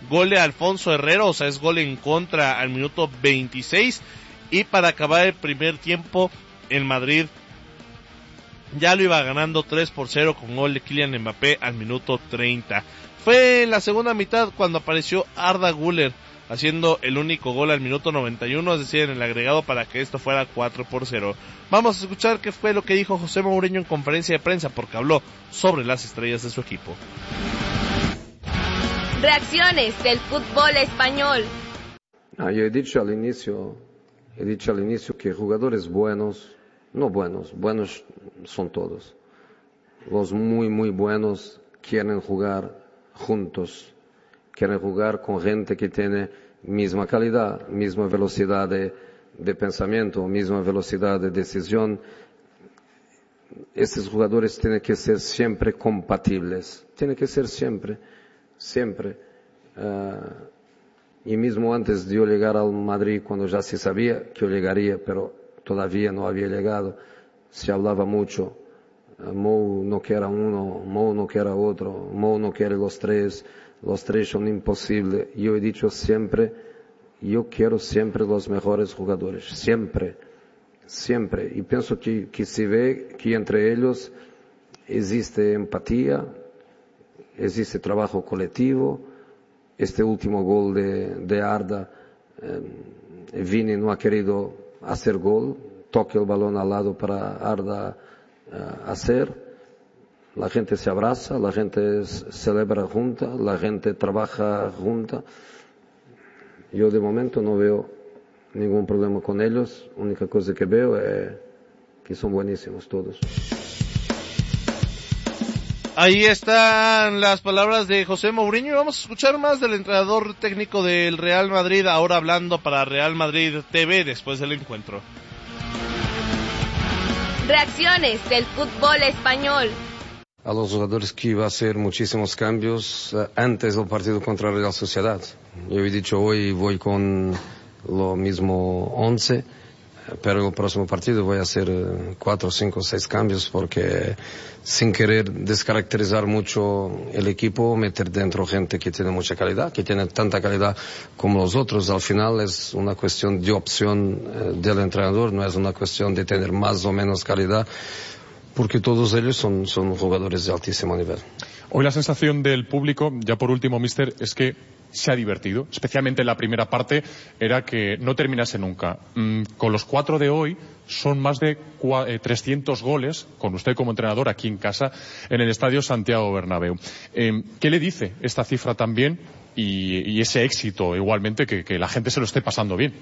gol de Alfonso Herrera, o sea, es gol en contra al minuto 26, y para acabar el primer tiempo, el Madrid ya lo iba ganando 3-0 con gol de Kylian Mbappé al minuto 30. Fue en la segunda mitad cuando apareció Arda Güler haciendo el único gol al minuto 91, es decir, en el agregado para que esto fuera 4-0. Vamos a escuchar qué fue lo que dijo José Mourinho en conferencia de prensa, porque habló sobre las estrellas de su equipo. Reacciones del fútbol español. Yo he dicho al inicio que jugadores buenos son todos. Los muy buenos quieren jugar juntos, quieren jugar con gente que tiene misma calidad, misma velocidad de pensamiento, misma velocidad de decisión. Estos jugadores tienen que ser siempre compatibles, tienen que ser siempre. Y mismo antes de yo llegar al Madrid, cuando ya se sabía que yo llegaría, pero todavía no había llegado, se hablaba mucho. Mou no quiere uno, Mou no quiere otro, Mou no quiere los tres son imposibles. Yo he dicho siempre, yo quiero siempre los mejores jugadores, siempre. Y pienso que se ve que entre ellos existe empatía, existe trabajo colectivo. Este último gol de Arda, Vini no ha querido hacer gol, toque el balón al lado para Arda hacer. La gente se abraza, la gente celebra junta, la gente trabaja junta. Yo de momento no veo ningún problema con ellos. La única cosa que veo es que son buenísimos todos. Ahí están las palabras de José Mourinho, y vamos a escuchar más del entrenador técnico del Real Madrid, ahora hablando para Real Madrid TV después del encuentro. Reacciones del fútbol español. A los jugadores que iba a hacer muchísimos cambios antes del partido contra Real Sociedad. Yo he dicho hoy voy con lo mismo 11, pero el próximo partido voy a hacer 4, 5, 6 cambios, porque sin querer descaracterizar mucho el equipo, meter dentro gente que tiene mucha calidad, que tiene tanta calidad como los otros. Al final es una cuestión de opción del entrenador, no es una cuestión de tener más o menos calidad, porque todos ellos son jugadores de altísimo nivel. Hoy la sensación del público, ya por último, míster, es que se ha divertido, especialmente en la primera parte, era que no terminase nunca. Con los 4 de hoy son más de 300 goles, con usted como entrenador aquí en casa, en el Estadio Santiago Bernabéu. ¿Qué le dice esta cifra también y ese éxito igualmente, que la gente se lo esté pasando bien?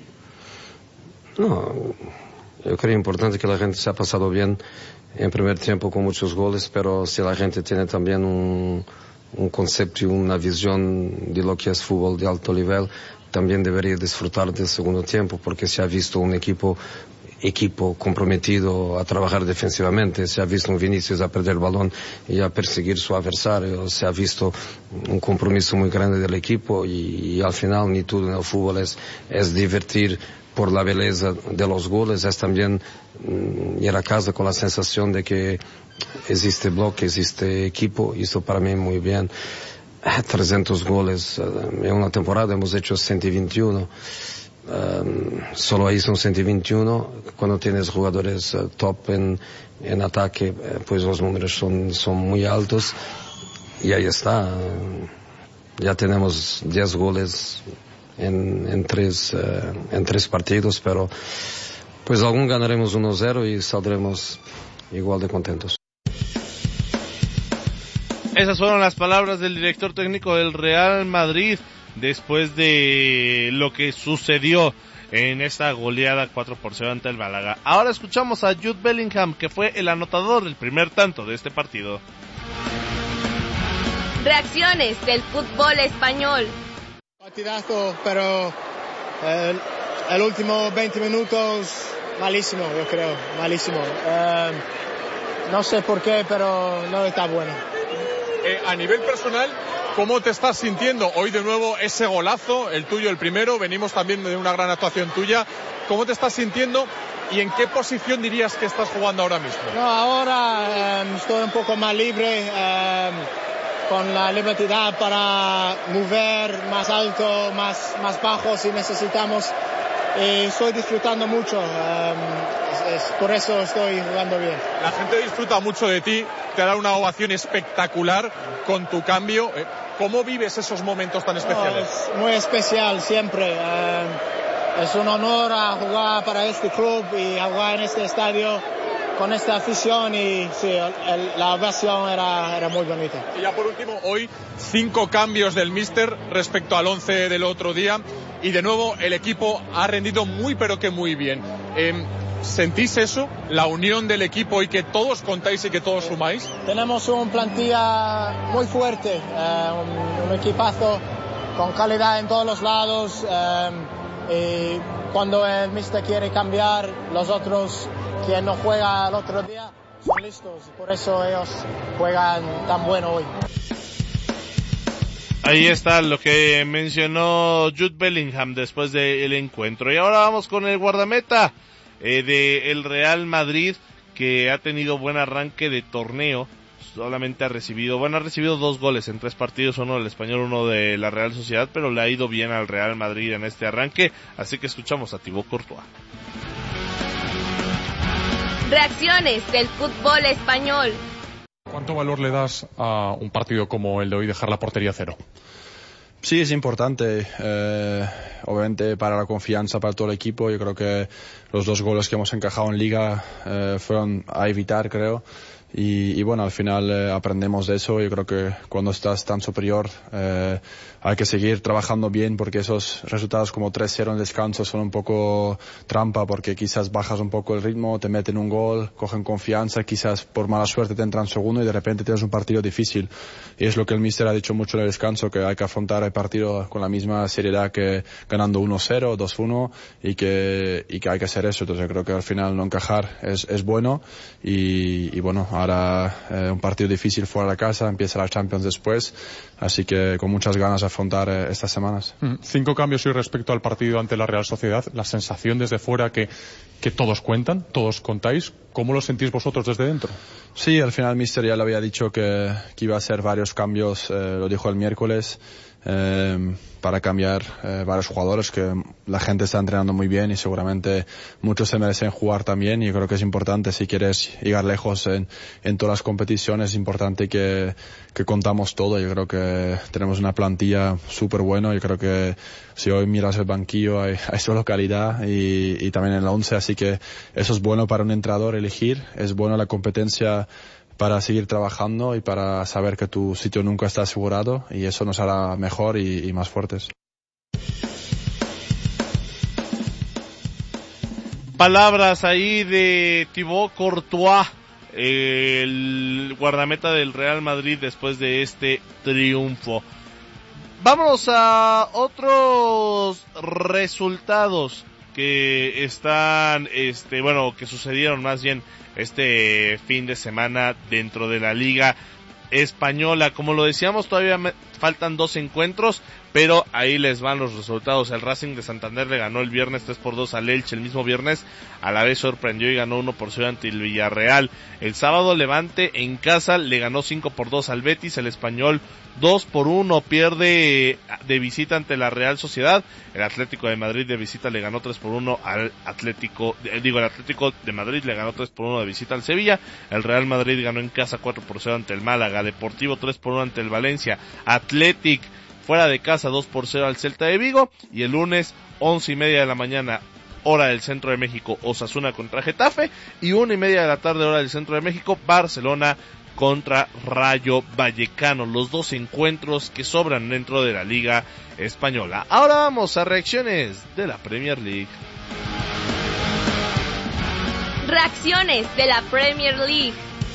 No, yo creo importante que la gente se ha pasado bien en primer tiempo con muchos goles, pero si la gente tiene también un concepto y una visión de lo que es fútbol de alto nivel, también debería disfrutar del segundo tiempo, porque se ha visto un equipo comprometido a trabajar defensivamente, se ha visto un Vinicius a perder el balón y a perseguir su adversario, se ha visto un compromiso muy grande del equipo, y al final ni todo en el fútbol es divertir por la belleza de los goles, es también ir a casa con la sensación de que existe bloque, existe equipo, y eso para mí muy bien. 300 goles en una temporada, hemos hecho 121. Solo ahí son 121. Cuando tienes jugadores top en ataque, pues los números son muy altos, y ahí está. Ya tenemos 10 goles en tres partidos, pero pues algún ganaremos 1-0 y saldremos igual de contentos. Esas fueron las palabras del director técnico del Real Madrid después de lo que sucedió en esta goleada 4-0 ante el Málaga. Ahora escuchamos a Jude Bellingham, que fue el anotador del primer tanto de este partido. Reacciones del fútbol español. Partidazo, pero el último 20 minutos malísimo, yo creo, malísimo. No sé por qué, pero no está bueno. A nivel personal, ¿cómo te estás sintiendo? Hoy de nuevo ese golazo, el tuyo, el primero, venimos también de una gran actuación tuya. ¿Cómo te estás sintiendo y en qué posición dirías que estás jugando ahora mismo? No, ahora estoy un poco más libre. con la libertad para mover más alto, más bajo si necesitamos. Y estoy disfrutando mucho, por eso estoy jugando bien. La gente disfruta mucho de ti, te ha dado una ovación espectacular con tu cambio. ¿Cómo vives esos momentos tan especiales? Es muy especial siempre. Es un honor a jugar para este club y a jugar en este estadio con esta afición y sí, la ovación era muy bonita. Y ya por último, hoy 5 cambios del míster respecto al 11 del otro día y de nuevo el equipo ha rendido muy pero que muy bien. ¿Sentís eso? ¿La unión del equipo y que todos contáis y que todos sumáis? Tenemos una plantilla muy fuerte, un equipazo con calidad en todos los lados y cuando el míster quiere cambiar, los otros quien no juega el otro día son listos, por eso ellos juegan tan bueno hoy. Ahí está lo que mencionó Jude Bellingham después del encuentro. Y ahora vamos con el guardameta del Real Madrid, que ha tenido buen arranque de torneo. Solamente ha recibido 2 goles en 3 partidos, uno del Español, uno de la Real Sociedad, pero le ha ido bien al Real Madrid en este arranque, así que escuchamos a Thibaut Courtois. Reacciones del fútbol español. ¿Cuánto valor le das a un partido como el de hoy, dejar la portería cero? Sí, es importante, obviamente para la confianza, para todo el equipo. Yo creo que los 2 goles que hemos encajado en Liga fueron a evitar, creo. Y bueno, al final aprendemos de eso. Yo creo que cuando estás tan superior hay que seguir trabajando bien, porque esos resultados como 3-0 en descanso son un poco trampa, porque quizás bajas un poco el ritmo, te meten un gol, cogen confianza, quizás por mala suerte te entran segundo y de repente tienes un partido difícil. Y es lo que el míster ha dicho mucho en el descanso, que hay que afrontar el partido con la misma seriedad que ganando 1-0, 2-1 y que hay que hacer eso. Entonces yo creo que al final no encajar es bueno y bueno, ahora un partido difícil fuera de casa, empieza la Champions después, así que con muchas ganas de afrontar estas semanas. 5 cambios hoy respecto al partido ante la Real Sociedad. La sensación desde fuera que todos cuentan, todos contáis. ¿Cómo lo sentís vosotros desde dentro? Sí, al final el míster ya le había dicho que iba a hacer varios cambios, lo dijo el miércoles, para cambiar varios jugadores, que la gente está entrenando muy bien y seguramente muchos se merecen jugar también, y yo creo que es importante, si quieres llegar lejos en todas las competiciones, es importante que contamos todo. Yo creo que tenemos una plantilla súper buena. Yo creo que si hoy miras el banquillo hay solo calidad y también en el 11, así que eso es bueno para un entrenador elegir, es bueno la competencia para seguir trabajando y para saber que tu sitio nunca está asegurado, y eso nos hará mejor y más fuertes. Palabras ahí de Thibaut Courtois, el guardameta del Real Madrid después de este triunfo. Vámonos a otros resultados que están, que sucedieron más bien este fin de semana dentro de la Liga Española. Como lo decíamos, todavía faltan 2 encuentros, pero ahí les van los resultados. El Racing de Santander le ganó el viernes 3-2 al Elche. El mismo viernes a la vez sorprendió y ganó 1-0 ante el Villarreal. El sábado Levante en casa le ganó 5-2 al Betis. El Español 2-1 pierde de visita ante la Real Sociedad. El Atlético de Madrid de visita le ganó 3-1 al el Atlético de Madrid le ganó 3-1 de visita al Sevilla. El Real Madrid ganó en casa 4-0 ante el Málaga. Deportivo 3-1 ante el Valencia. Athletic fuera de casa 2-0 al Celta de Vigo. Y el lunes 11:30 de la mañana, hora del centro de México, Osasuna contra Getafe. Y 1:30 de la tarde, hora del centro de México, Barcelona contra Rayo Vallecano. Los 2 encuentros que sobran dentro de la Liga Española. Ahora vamos a reacciones de la Premier League. Reacciones de la Premier League.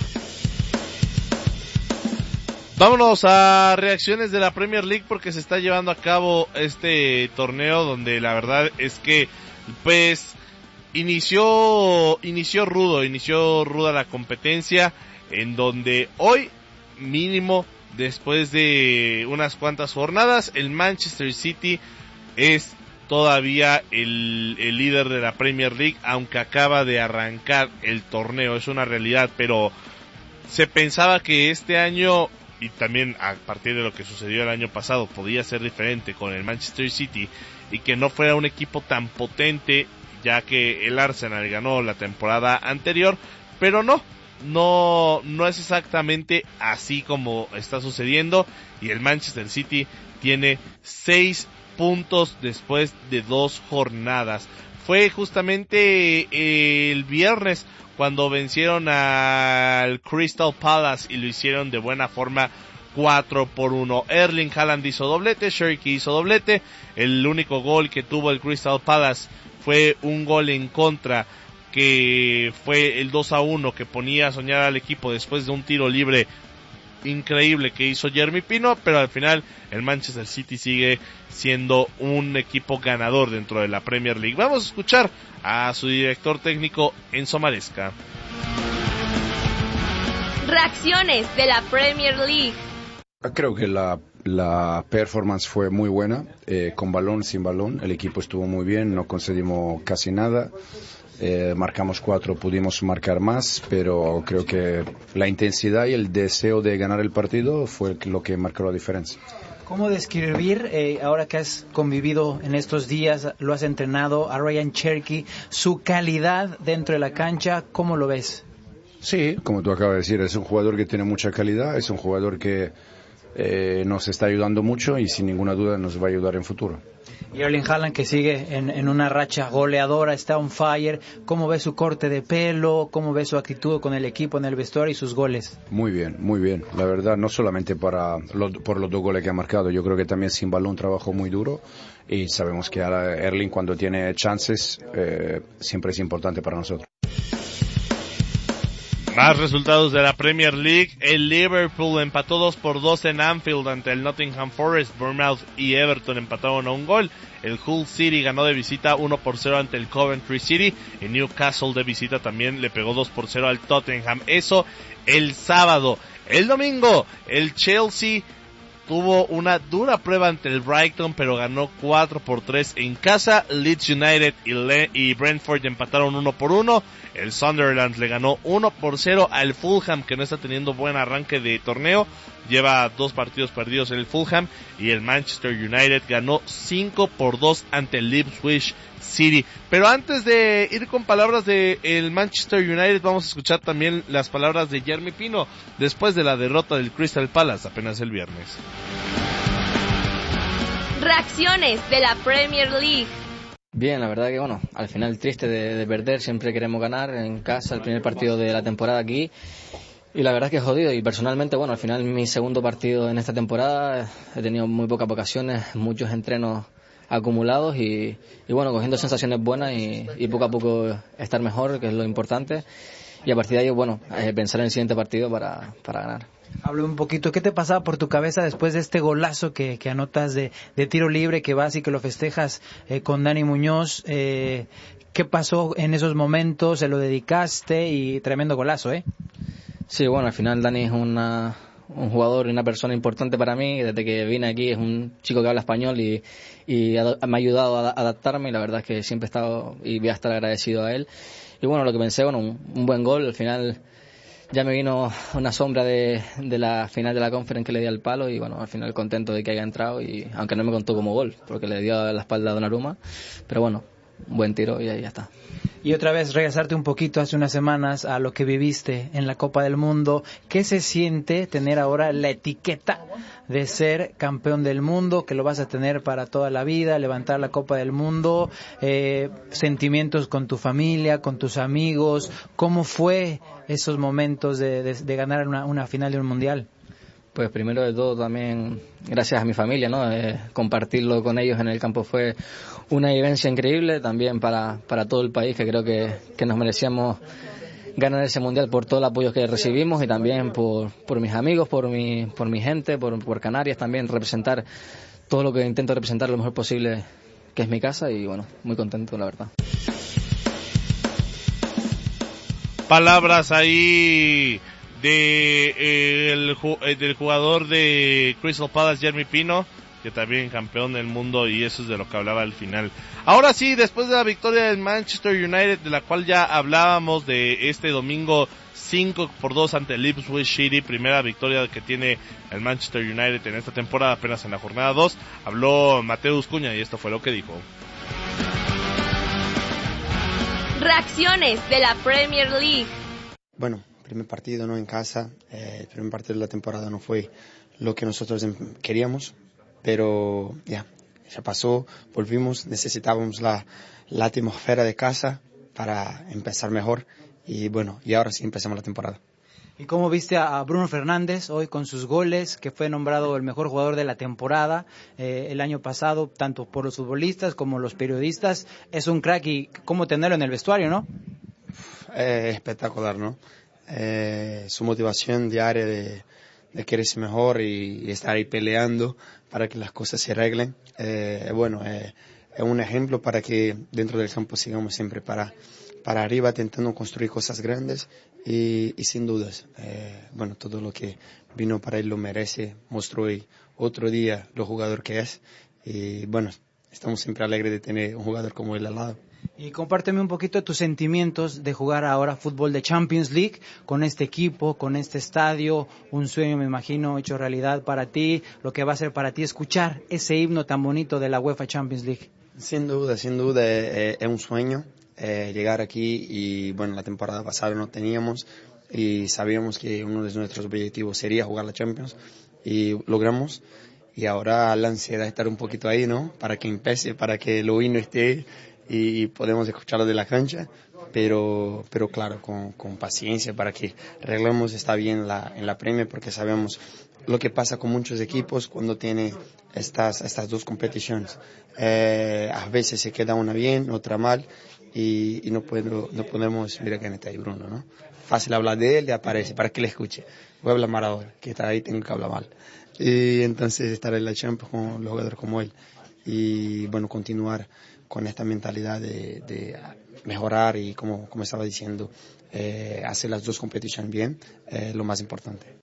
Vámonos a reacciones de la Premier League, porque se está llevando a cabo este torneo donde la verdad es que pues inició ruda la competencia, en donde hoy mínimo después de unas cuantas jornadas el Manchester City es todavía el líder de la Premier League, aunque acaba de arrancar el torneo. Es una realidad, pero se pensaba que este año y también a partir de lo que sucedió el año pasado, podía ser diferente con el Manchester City y que no fuera un equipo tan potente, ya que el Arsenal ganó la temporada anterior, pero no es exactamente así como está sucediendo, y el Manchester City tiene 6 puntos después de 2 jornadas. Fue justamente el viernes cuando vencieron al Crystal Palace y lo hicieron de buena forma, 4-1. Erling Haaland hizo doblete, Cherki hizo doblete. El único gol que tuvo el Crystal Palace fue un gol en contra, que fue el 2-1, que ponía a soñar al equipo después de un tiro libre increíble que hizo Jeremy Pino, pero al final el Manchester City sigue siendo un equipo ganador dentro de la Premier League. Vamos a escuchar a su director técnico, Enzo Maresca. Reacciones de la Premier League. Creo que la performance fue muy buena, con balón, sin balón. El equipo estuvo muy bien, no concedimos casi nada. Marcamos 4, pudimos marcar más, pero creo que la intensidad y el deseo de ganar el partido fue lo que marcó la diferencia. ¿Cómo describir, ahora que has convivido en estos días, lo has entrenado, a Ryan Cherki, su calidad dentro de la cancha? ¿Cómo lo ves? Sí, como tú acabas de decir, es un jugador que tiene mucha calidad, es un jugador que nos está ayudando mucho y sin ninguna duda nos va a ayudar en futuro. Y Erling Haaland, que sigue en una racha goleadora, está on fire. ¿Cómo ves su corte de pelo? ¿Cómo ves su actitud con el equipo en el vestuario y sus goles? Muy bien, muy bien. La verdad, no solamente por los 2 goles que ha marcado, yo creo que también sin balón trabajó muy duro. Y sabemos que Erling, cuando tiene chances, siempre es importante para nosotros. Más resultados de la Premier League. El Liverpool empató 2-2 en Anfield ante el Nottingham Forest. Bournemouth y Everton empataron a un gol. El Hull City ganó de visita 1-0 ante el Coventry City. Y Newcastle de visita también le pegó 2-0 al Tottenham. Eso el sábado. El domingo, el Chelsea tuvo una dura prueba ante el Brighton, pero ganó 4-3 en casa. Leeds United y Brentford empataron 1-1. El Sunderland le ganó 1-0 al Fulham, que no está teniendo buen arranque de torneo. Lleva 2 partidos perdidos en el Fulham. Y el Manchester United ganó 5-2 ante el Ipswich City. Pero antes de ir con palabras de el Manchester United, vamos a escuchar también las palabras de Jeremy Pino después de la derrota del Crystal Palace apenas el viernes. Reacciones de la Premier League. Bien, la verdad que bueno, al final triste de perder, siempre queremos ganar en casa, el primer partido de la temporada aquí, y la verdad es que es jodido, y personalmente bueno, al final mi segundo partido en esta temporada, he tenido muy pocas vacaciones, muchos entrenos acumulados y bueno, cogiendo sensaciones buenas y poco a poco estar mejor, que es lo importante, y a partir de ahí bueno, pensar en el siguiente partido para ganar. Habla un poquito, ¿qué te pasaba por tu cabeza después de este golazo que anotas de tiro libre, que vas y que lo festejas con Dani Muñoz? ¿Qué pasó en esos momentos? ¿Se lo dedicaste? Y tremendo golazo, ¿eh? Sí, bueno, al final Dani es un jugador y una persona importante para mí. Desde que vine aquí es un chico que habla español y me ha ayudado a adaptarme, y la verdad es que siempre he estado y voy a estar agradecido a él. Y bueno, lo que pensé, bueno, un buen gol. Al final ya me vino una sombra de la final de la Conference que le di al palo, y bueno, al final contento de que haya entrado, y aunque no me contó como gol porque le dio a la espalda a Donnarumma, pero bueno, un buen tiro y ahí ya está. Y otra vez regresarte un poquito hace unas semanas a lo que viviste en la Copa del Mundo. ¿Qué se siente tener ahora la etiqueta de ser campeón del mundo, que lo vas a tener para toda la vida, levantar la Copa del Mundo? Sentimientos con tu familia, con tus amigos. ¿Cómo fue esos momentos de ganar una final de un mundial? Pues primero de todo también gracias a mi familia, ¿no? Compartirlo con ellos en el campo fue una vivencia increíble, también para todo el país, que creo que nos merecíamos ganar ese mundial por todo el apoyo que recibimos, y también por mis amigos, por mi gente, por Canarias también, representar todo lo que intento representar lo mejor posible, que es mi casa, y bueno, muy contento la verdad. Palabras ahí del jugador de Crystal Palace, Jeremy Pino, que también campeón del mundo, y eso es de lo que hablaba al final. Ahora sí, después de la victoria del Manchester United, de la cual ya hablábamos de este domingo 5-2 ante el Ipswich City, primera victoria que tiene el Manchester United en esta temporada, apenas en la jornada 2, habló Mateus Cunha y esto fue lo que dijo. Reacciones de la Premier League. Bueno, primer partido no en casa, el primer partido de la temporada no fue lo que nosotros queríamos, pero ya pasó, volvimos, necesitábamos la atmósfera de casa para empezar mejor, y bueno, y ahora sí empezamos la temporada. ¿Y cómo viste a Bruno Fernández hoy con sus goles, que fue nombrado el mejor jugador de la temporada el año pasado, tanto por los futbolistas como los periodistas? Es un crack, y cómo tenerlo en el vestuario, ¿no? Espectacular, ¿no? Su motivación diaria de quererse mejor y estar ahí peleando para que las cosas se arreglen. Es un ejemplo para que dentro del campo sigamos siempre para arriba, intentando construir cosas grandes y sin dudas, todo lo que vino para él lo merece. Mostró hoy otro día lo jugador que es, y bueno, estamos siempre alegres de tener un jugador como él al lado. Y compárteme un poquito tus sentimientos de jugar ahora fútbol de Champions League con este equipo, con este estadio, un sueño, me imagino, hecho realidad para ti, lo que va a ser para ti escuchar ese himno tan bonito de la UEFA Champions League. Sin duda, es un sueño llegar aquí, y bueno, la temporada pasada no teníamos y sabíamos que uno de nuestros objetivos sería jugar la Champions, y logramos. Y ahora la ansiedad de estar un poquito ahí, ¿no? Para que empiece, para que el himno esté y podemos escucharlo de la cancha, pero claro, con paciencia para que arreglemos está bien en la Premier, porque sabemos lo que pasa con muchos equipos cuando tiene estas dos competiciones. A veces se queda una bien, otra mal, y no podemos, mira que está ahí Bruno, ¿no? Fácil hablar de él, y aparece, para que le escuche. Voy a hablar mal ahora, que está ahí, tengo que hablar mal. Y entonces estar en la Champions con los jugadores como él, y bueno, continuar con esta mentalidad de mejorar y, como estaba diciendo, hacer las dos competiciones bien, lo más importante.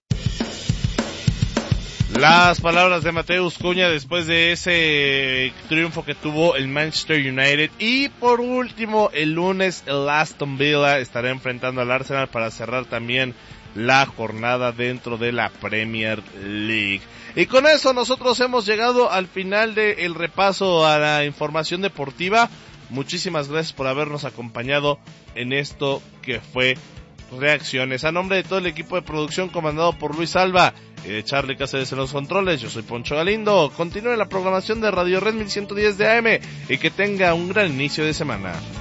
Las palabras de Mateus Cunha después de ese triunfo que tuvo el Manchester United. Y por último, el lunes el Aston Villa estará enfrentando al Arsenal para cerrar también la jornada dentro de la Premier League. Y con eso nosotros hemos llegado al final del repaso a la información deportiva. Muchísimas gracias por habernos acompañado en esto que fue Reacciones. A nombre de todo el equipo de producción comandado por Luis Alba y de Charlie Cáceres en los controles, yo soy Poncho Galindo. Continúe la programación de Radio Red 1110 de AM y que tenga un gran inicio de semana.